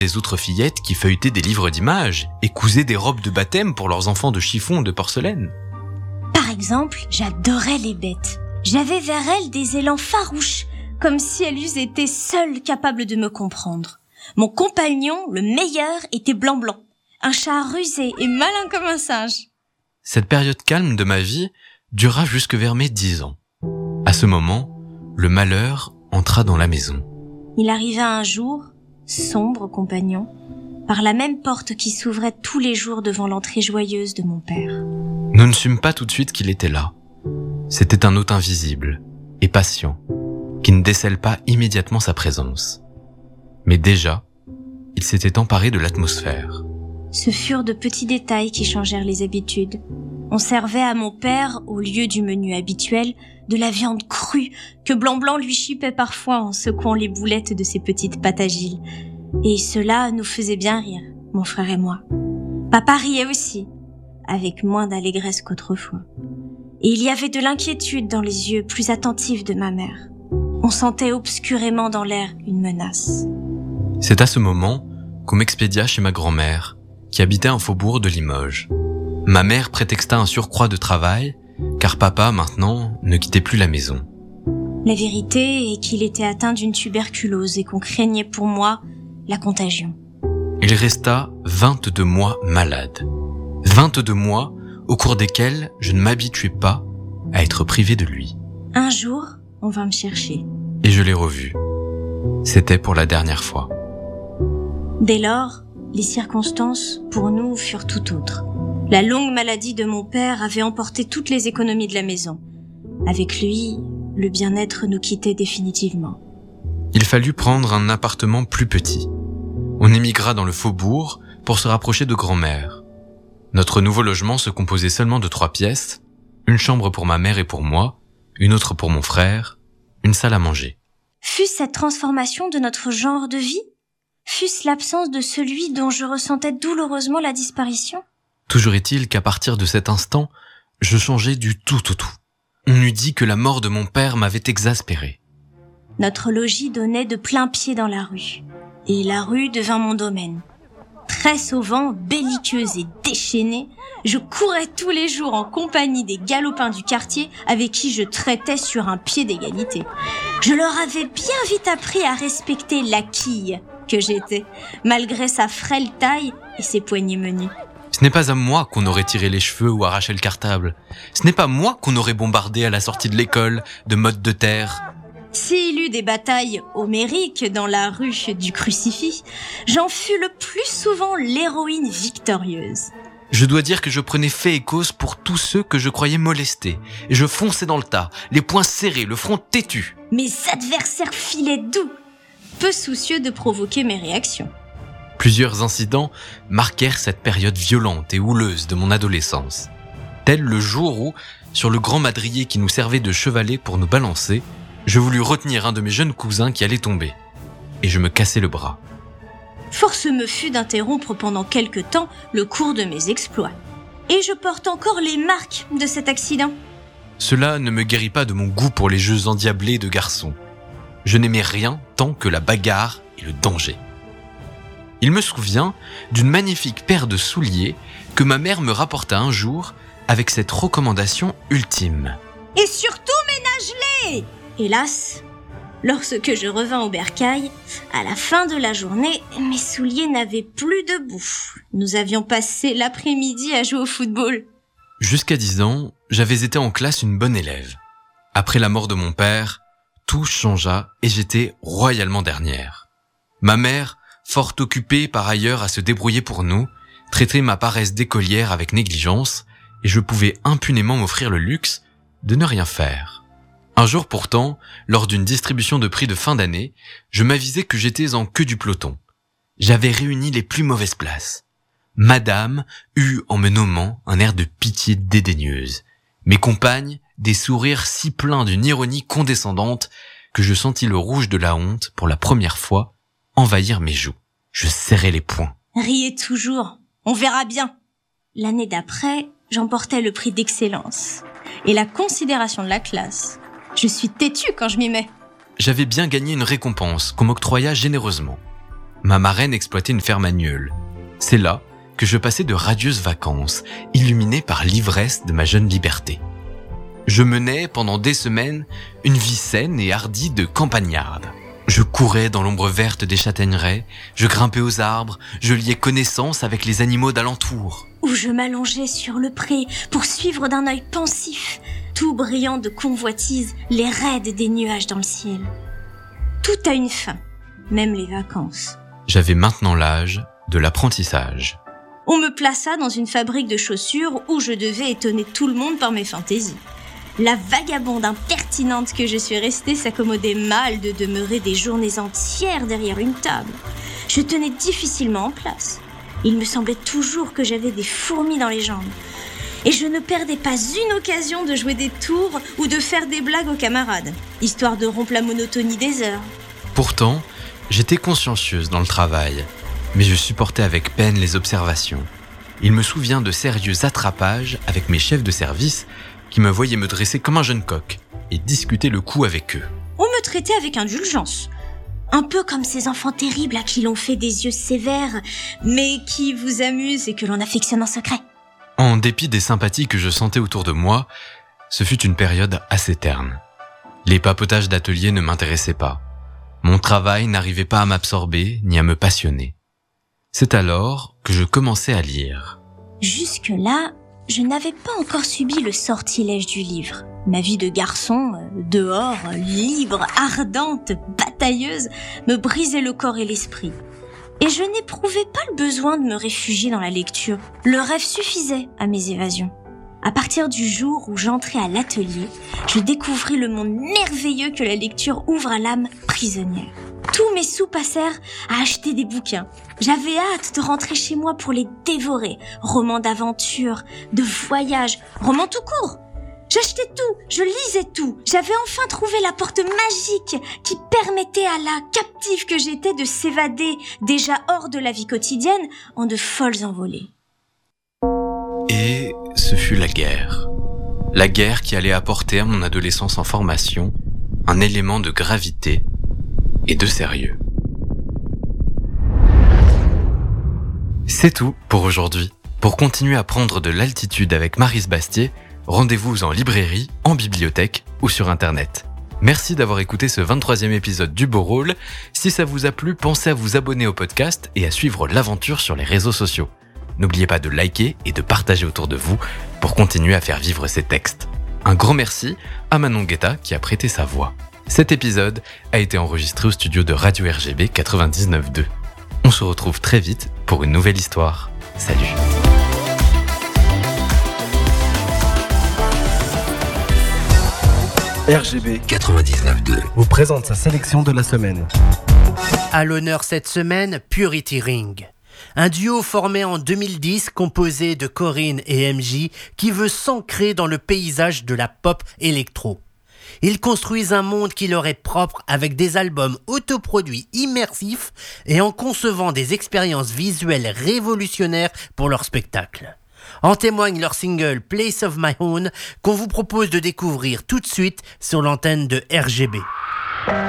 les autres fillettes qui feuilletaient des livres d'images et cousaient des robes de baptême pour leurs enfants de chiffon ou de porcelaine. Par exemple, j'adorais les bêtes. J'avais vers elles des élans farouches, comme si elles eussent été seules capables de me comprendre. Mon compagnon, le meilleur, était Blanc-Blanc, un chat rusé et malin comme un singe. Cette période calme de ma vie dura jusque vers mes 10 ans. À ce moment, le malheur entra dans la maison. Il arriva un jour, sombre compagnon, par la même porte qui s'ouvrait tous les jours devant l'entrée joyeuse de mon père. Nous ne sûmes pas tout de suite qu'il était là. C'était un hôte invisible et patient, qui ne décèle pas immédiatement sa présence. Mais déjà, il s'était emparé de l'atmosphère. Ce furent de petits détails qui changèrent les habitudes. On servait à mon père, au lieu du menu habituel, de la viande crue que Blanc-Blanc lui chipait parfois en secouant les boulettes de ses petites pattes agiles. Et cela nous faisait bien rire, mon frère et moi. Papa riait aussi, avec moins d'allégresse qu'autrefois. Et il y avait de l'inquiétude dans les yeux plus attentifs de ma mère. On sentait obscurément dans l'air une menace. C'est à ce moment qu'on m'expédia chez ma grand-mère, qui habitait un faubourg de Limoges. Ma mère prétexta un surcroît de travail, car papa, maintenant, ne quittait plus la maison. La vérité est qu'il était atteint d'une tuberculose et qu'on craignait pour moi la contagion. Il resta 22 mois malade. 22 mois au cours desquels je ne m'habituais pas à être privé de lui. Un jour, on vint me chercher. Et je l'ai revu. C'était pour la dernière fois. Dès lors, les circonstances, pour nous, furent tout autres. La longue maladie de mon père avait emporté toutes les économies de la maison. Avec lui, le bien-être nous quittait définitivement. Il fallut prendre un appartement plus petit. On émigra dans le faubourg pour se rapprocher de grand-mère. Notre nouveau logement se composait seulement de 3 pièces, une chambre pour ma mère et pour moi, une autre pour mon frère, une salle à manger. Fut-ce cette transformation de notre genre de vie ? Fut-ce l'absence de celui dont je ressentais douloureusement la disparition ? Toujours est-il qu'à partir de cet instant, je changeais du tout au tout. On eût dit que la mort de mon père m'avait exaspéré. Notre logis donnait de plein pied dans la rue. Et la rue devint mon domaine. Tresse au vent, belliqueuse et déchaînée, je courais tous les jours en compagnie des galopins du quartier avec qui je traitais sur un pied d'égalité. Je leur avais bien vite appris à respecter la quille que j'étais, malgré sa frêle taille et ses poignets menus. Ce n'est pas à moi qu'on aurait tiré les cheveux ou arraché le cartable. Ce n'est pas moi qu'on aurait bombardé à la sortie de l'école de mottes de terre. S'il eut des batailles homériques dans la rue du Crucifix, j'en fus le plus souvent l'héroïne victorieuse. Je dois dire que je prenais fait et cause pour tous ceux que je croyais molester. Et je fonçais dans le tas, les poings serrés, le front têtu. Mes adversaires filaient doux, peu soucieux de provoquer mes réactions. Plusieurs incidents marquèrent cette période violente et houleuse de mon adolescence. Tel le jour où, sur le grand madrier qui nous servait de chevalet pour nous balancer, je voulus retenir un de mes jeunes cousins qui allait tomber. Et je me cassai le bras. Force me fut d'interrompre pendant quelque temps le cours de mes exploits. Et je porte encore les marques de cet accident. Cela ne me guérit pas de mon goût pour les jeux endiablés de garçons. Je n'aimais rien tant que la bagarre et le danger. Il me souvient d'une magnifique paire de souliers que ma mère me rapporta un jour avec cette recommandation ultime. Et surtout ménage-les ! Hélas, lorsque je revins au bercail, à la fin de la journée, mes souliers n'avaient plus de bout. Nous avions passé l'après-midi à jouer au football. Jusqu'à 10 ans, j'avais été en classe une bonne élève. Après la mort de mon père, tout changea et j'étais royalement dernière. Ma mère, fort occupée par ailleurs à se débrouiller pour nous, traitait ma paresse d'écolière avec négligence et je pouvais impunément m'offrir le luxe de ne rien faire. Un jour pourtant, lors d'une distribution de prix de fin d'année, je m'avisai que j'étais en queue du peloton. J'avais réuni les plus mauvaises places. Madame eut, en me nommant, un air de pitié dédaigneuse. Mes compagnes, des sourires si pleins d'une ironie condescendante que je sentis le rouge de la honte, pour la première fois, envahir mes joues. Je serrai les poings. Riez toujours, on verra bien. L'année d'après, j'emportais le prix d'excellence et la considération de la classe. Je suis têtue quand je m'y mets. J'avais bien gagné une récompense qu'on m'octroya généreusement. ma marraine exploitait une ferme à Nieul. C'est là que je passais de radieuses vacances, illuminées par l'ivresse de ma jeune liberté. Je menais pendant des semaines une vie saine et hardie de campagnarde. Je courais dans l'ombre verte des châtaigneraies, je grimpais aux arbres, je liais connaissance avec les animaux d'alentour. Où je m'allongeais sur le pré pour suivre d'un œil pensif, tout brillant de convoitise, les raids des nuages dans le ciel. Tout a une fin, même les vacances. J'avais maintenant l'âge de l'apprentissage. On me plaça dans une fabrique de chaussures où je devais étonner tout le monde par mes fantaisies. La vagabonde impertinente que je suis restée s'accommodait mal de demeurer des journées entières derrière une table. Je tenais difficilement en place. Il me semblait toujours que j'avais des fourmis dans les jambes. Et je ne perdais pas une occasion de jouer des tours ou de faire des blagues aux camarades, histoire de rompre la monotonie des heures. Pourtant, j'étais consciencieuse dans le travail, mais je supportais avec peine les observations. Il me souvient de sérieux attrapages avec mes chefs de service qui me voyaient me dresser comme un jeune coq et discuter le coup avec eux. On me traitait avec indulgence. Un peu comme ces enfants terribles à qui l'on fait des yeux sévères, mais qui vous amusent et que l'on affectionne en secret. En dépit des sympathies que je sentais autour de moi, ce fut une période assez terne. Les papotages d'atelier ne m'intéressaient pas. Mon travail n'arrivait pas à m'absorber ni à me passionner. C'est alors que je commençais à lire. Jusque-là, je n'avais pas encore subi le sortilège du livre. Ma vie de garçon, dehors, libre, ardente, batailleuse, me brisait le corps et l'esprit. Et je n'éprouvais pas le besoin de me réfugier dans la lecture. Le rêve suffisait à mes évasions. À partir du jour où j'entrais à l'atelier, je découvris le monde merveilleux que la lecture ouvre à l'âme prisonnière. Tous mes sous passèrent à acheter des bouquins. J'avais hâte de rentrer chez moi pour les dévorer. Romans d'aventure, de voyage, romans tout court. J'achetais tout, je lisais tout. J'avais enfin trouvé la porte magique qui permettait à la captive que j'étais de s'évader déjà hors de la vie quotidienne en de folles envolées. Et ce fut la guerre. La guerre qui allait apporter à mon adolescence en formation un élément de gravité et de sérieux. C'est tout pour aujourd'hui. Pour continuer à prendre de l'altitude avec Maryse Bastier, rendez-vous en librairie, en bibliothèque ou sur Internet. Merci d'avoir écouté ce 23e épisode du Beau Rôle. Si ça vous a plu, pensez à vous abonner au podcast et à suivre l'aventure sur les réseaux sociaux. N'oubliez pas de liker et de partager autour de vous pour continuer à faire vivre ces textes. Un grand merci à Manon Guetta qui a prêté sa voix. Cet épisode a été enregistré au studio de Radio RGB 99.2. On se retrouve très vite pour une nouvelle histoire. Salut. RGB 99.2 vous présente sa sélection de la semaine. À l'honneur cette semaine, Purity Ring. Un duo formé en 2010 composé de Corinne et MJ qui veut s'ancrer dans le paysage de la pop électro. Ils construisent un monde qui leur est propre avec des albums autoproduits immersifs et en concevant des expériences visuelles révolutionnaires pour leur spectacle. En témoigne leur single Place of My Own qu'on vous propose de découvrir tout de suite sur l'antenne de RGB.